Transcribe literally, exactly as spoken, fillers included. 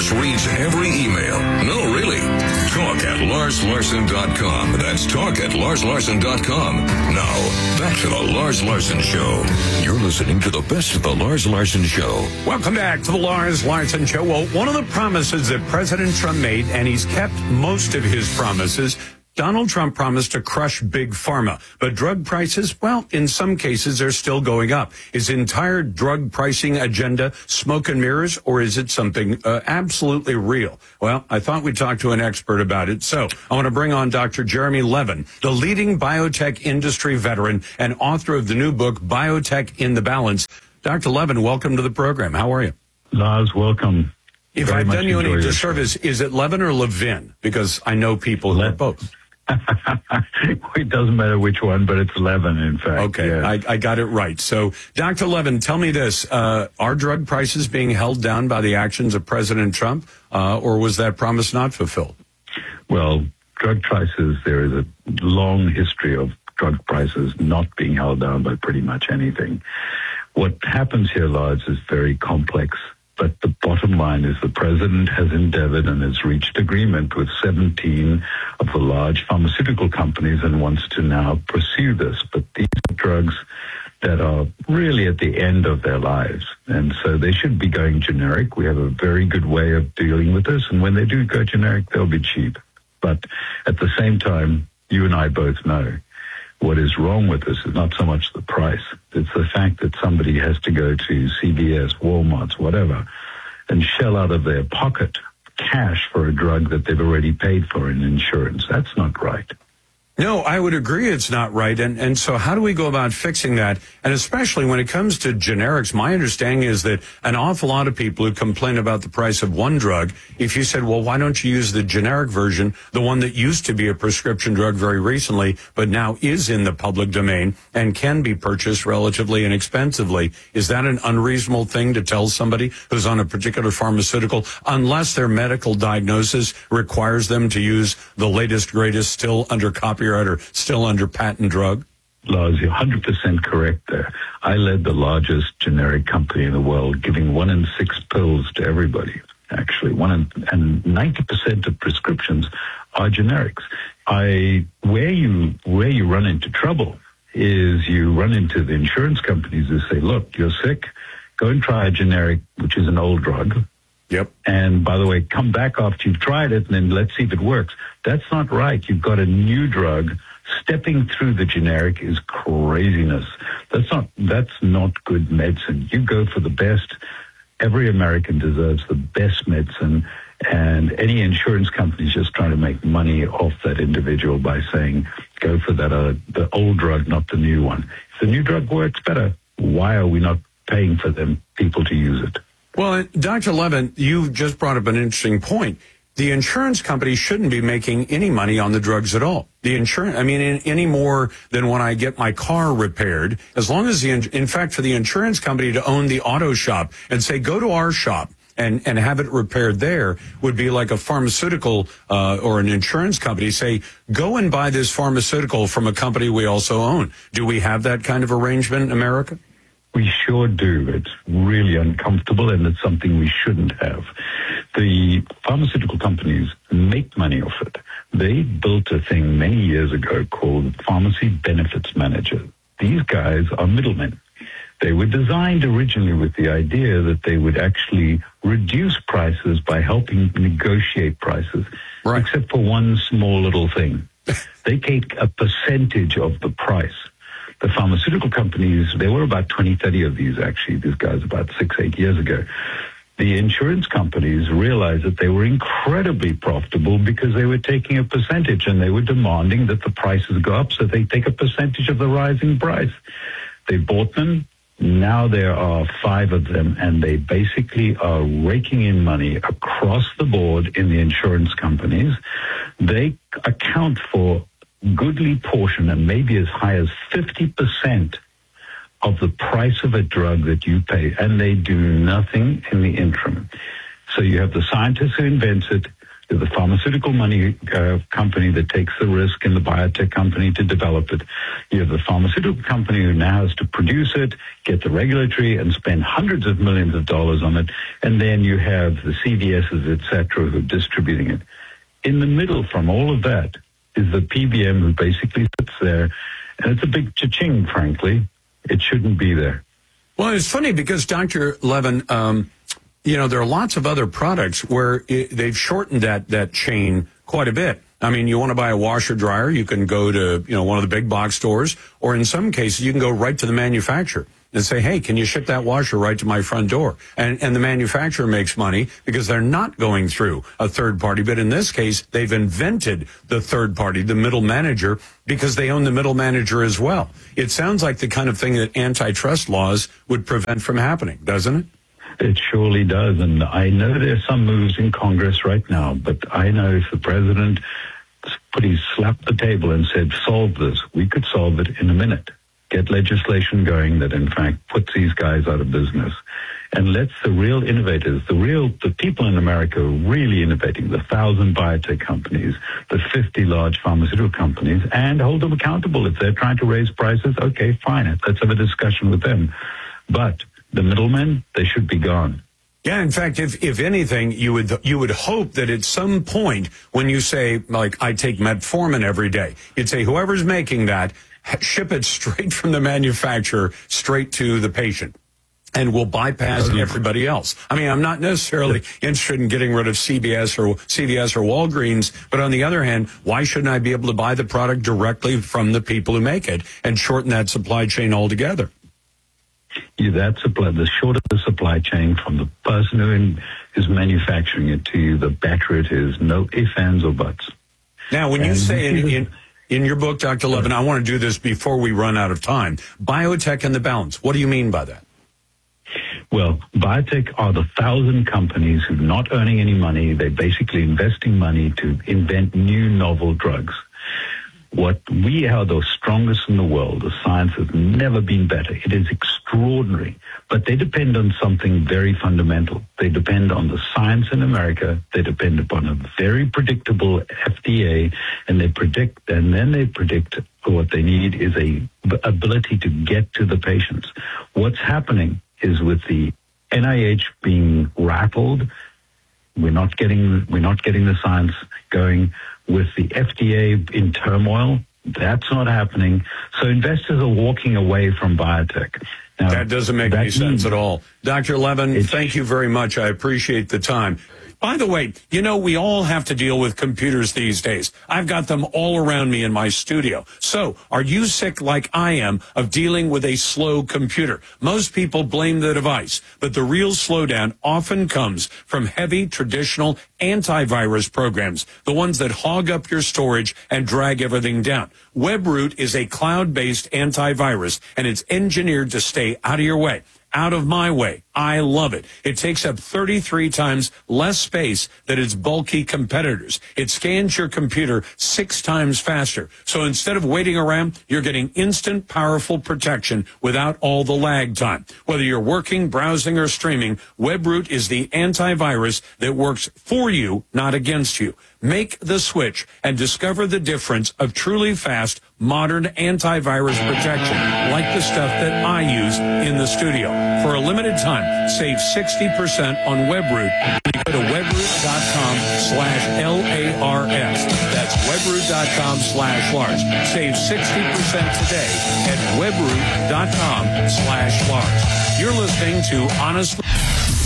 Lars reads every email. No, really. Talk at lars larson dot com. That's talk at lars larson dot com. Now, back to the Lars Larson Show. You're listening to the best of the Lars Larson Show. Welcome back to the Lars Larson Show. Well, one of the promises that President Trump made, and he's kept most of his promises, Donald Trump promised to crush big pharma, but drug prices, well, in some cases, they're still going up. His entire drug pricing agenda smoke and mirrors, or is it something uh, absolutely real? Well, I thought we'd talk to an expert about it. So I want to bring on Doctor Jeremy Levin, the leading biotech industry veteran and author of the new book, Biotech in the Balance. Doctor Levin, welcome to the program. How are you? Lars, welcome. If Very I've done you any disservice, show. Is it Levin or Levin? Because I know people who Le- are both. It doesn't matter which one, but it's Levin, in fact. Okay, yes. I, I got it right. So, Doctor Levin, tell me this. Uh, are drug prices being held down by the actions of President Trump, uh, or was that promise not fulfilled? Well, drug prices, there is a long history of drug prices not being held down by pretty much anything. What happens here, Lars, is very complex. But the bottom line is the president has endeavored and has reached agreement with seventeen of the large pharmaceutical companies and wants to now pursue this. But these are drugs that are really at the end of their lives. And so they should be going generic. We have a very good way of dealing with this. And when they do go generic, they'll be cheap. But at the same time, you and I both know what is wrong with this is not so much the price. It's the fact that somebody has to go to C V S, Walmart's, whatever, and shell out of their pocket cash for a drug that they've already paid for in insurance. That's not right. No, I would agree it's not right. And and so how do we go about fixing that? And especially when it comes to generics, my understanding is that an awful lot of people who complain about the price of one drug, if you said, well, why don't you use the generic version, the one that used to be a prescription drug very recently, but now is in the public domain and can be purchased relatively inexpensively, is that an unreasonable thing to tell somebody who's on a particular pharmaceutical, unless their medical diagnosis requires them to use the latest, greatest, still under copyright or still under patent drug? Lars, you're one hundred percent correct there. I led the largest generic company in the world, giving one in six pills to everybody, actually. One in, and ninety percent of prescriptions are generics. I, where you, where you run into trouble is you run into the insurance companies who say, look, you're sick, go and try a generic, which is an old drug. Yep. And by the way, come back after you've tried it and then let's see if it works. That's not right. You've got a new drug. Stepping through the generic is craziness. That's not, that's not good medicine. You go for the best. Every American deserves the best medicine. And any insurance company is just trying to make money off that individual by saying, go for that, uh, the old drug, not the new one. If the new drug works better, why are we not paying for them people to use it? Well, Doctor Levin, you just brought up an interesting point. The insurance company shouldn't be making any money on the drugs at all. The insurance, I mean, in, any more than when I get my car repaired, as long as the, in fact, for the insurance company to own the auto shop and say, go to our shop and, and have it repaired there would be like a pharmaceutical, uh, or an insurance company say, go and buy this pharmaceutical from a company we also own. Do we have that kind of arrangement in America? We sure do. It's really uncomfortable, and it's something we shouldn't have. The pharmaceutical companies make money off it. They built a thing many years ago called Pharmacy Benefits Manager. These guys are middlemen. They were designed originally with the idea that they would actually reduce prices by helping negotiate prices, right. Except for one small little thing. They take a percentage of the price. The pharmaceutical companies, there were about twenty, thirty of these, actually, these guys about six, eight years ago. The insurance companies realized that they were incredibly profitable because they were taking a percentage and they were demanding that the prices go up so they take a percentage of the rising price. They bought them. Now there are five of them, and they basically are raking in money across the board in the insurance companies. They account for goodly portion, and maybe as high as fifty percent of the price of a drug that you pay, and they do nothing in the interim. So you have the scientist who invents it There's a pharmaceutical money uh, company that takes the risk and the biotech company to develop it. You have the pharmaceutical company who now has to produce it, get the regulatory, and spend hundreds of millions of dollars on it. And then you have the C V S's, et cetera, who are distributing it. In the middle from all of that is the P B M who basically sits there, and it's a big cha-ching, frankly. It shouldn't be there. Well, it's funny because, Doctor Levin, um, you know, there are lots of other products where it, they've shortened that, that chain quite a bit. I mean, you want to buy a washer dryer, you can go to, you know, one of the big box stores, or in some cases, you can go right to the manufacturer and say, hey, can you ship that washer right to my front door? And, and the manufacturer makes money because they're not going through a third party. But in this case, they've invented the third party, the middle manager, because they own the middle manager as well. It sounds like the kind of thing that antitrust laws would prevent from happening, doesn't it? It surely does. And I know there's some moves in Congress right now, but I know if the president put his slap the table and said, solve this, we could solve it in a minute. Get legislation going that, in fact, puts these guys out of business and lets the real innovators, the real, the people in America who are really innovating, the thousand biotech companies, the fifty large pharmaceutical companies, and hold them accountable. If they're trying to raise prices, okay, fine. Let's have a discussion with them. But the middlemen, they should be gone. Yeah, in fact, if if anything, you would you would hope that at some point when you say, like, I take metformin every day, you'd say whoever's making that, ship it straight from the manufacturer straight to the patient, and we'll bypass everybody else. I mean, I'm not necessarily interested in getting rid of C B S or C V S or Walgreens, but on the other hand, why shouldn't I be able to buy the product directly from the people who make it and shorten that supply chain altogether? Yeah, that supply, the shorter the supply chain from the person who in, is manufacturing it to you, the better it is. No ifs, ands, or buts. Now, when you and say in, in, in your book, Doctor Levin, I want to do this before we run out of time, biotech and the balance, what do you mean by that? Well, biotech are the thousand companies who are not earning any money. They're basically investing money to invent new novel drugs. What we are the strongest in the world. The science has never been better. It is extraordinary. But they depend on something very fundamental. They depend on the science in America. They depend upon a very predictable F D A, and they predict, and then they predict what they need is a ability to get to the patients. What's happening is with the N I H being rattled, we're not getting we're not getting the science going. With the F D A in turmoil, that's not happening. So investors are walking away from biotech. Now, that doesn't make any sense at all. Doctor Levin, thank you very much. I appreciate the time. By the way, you know, we all have to deal with computers these days. I've got them all around me in my studio. So are you sick like I am of dealing with a slow computer? Most people blame the device, but the real slowdown often comes from heavy traditional antivirus programs, the ones that hog up your storage and drag everything down. WebRoot is a cloud-based antivirus, and it's engineered to stay out of your way. Out of my way. I love it. It takes up thirty-three times less space than its bulky competitors. It scans your computer six times faster. So instead of waiting around, you're getting instant, powerful protection without all the lag time. Whether you're working, browsing, or streaming, WebRoot is the antivirus that works for you, not against you. Make the switch and discover the difference of truly fast, modern antivirus protection, like the stuff that I use in the studio. For a limited time, save sixty percent on WebRoot when you go to webroot.com slash L-A-R-S. That's webroot.com slash Lars. Save sixty percent today at webroot.com slash Lars. You're listening to Honestly.